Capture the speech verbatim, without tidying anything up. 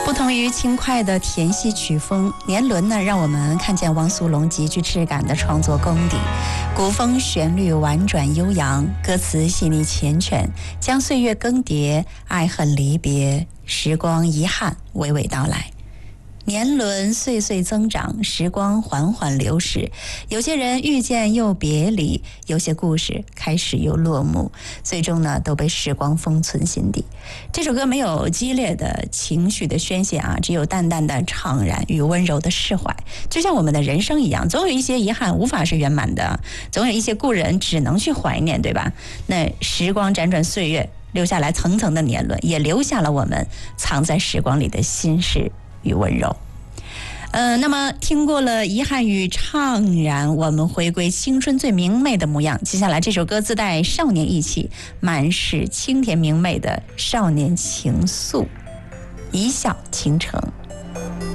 不同于轻快的甜系曲风，年轮呢让我们看见汪苏泷极具质感的创作功底。古风旋律婉转悠扬，歌词细腻缱绻，将岁月更迭、爱恨离别、时光遗憾娓娓道来。年轮岁岁增长，时光缓缓流逝，有些人遇见又别离，有些故事开始又落幕，最终呢都被时光封存心底。这首歌没有激烈的情绪的宣泄啊，只有淡淡的怅然与温柔的释怀。就像我们的人生一样，总有一些遗憾无法是圆满的，总有一些故人只能去怀念，对吧？那时光辗转岁月，留下来层层的年轮，也留下了我们藏在时光里的心事与温柔。呃，那么听过了遗憾与怅然，我们回归青春最明媚的模样。接下来这首歌自带少年意气，满是清甜明媚的少年情愫，一笑倾城。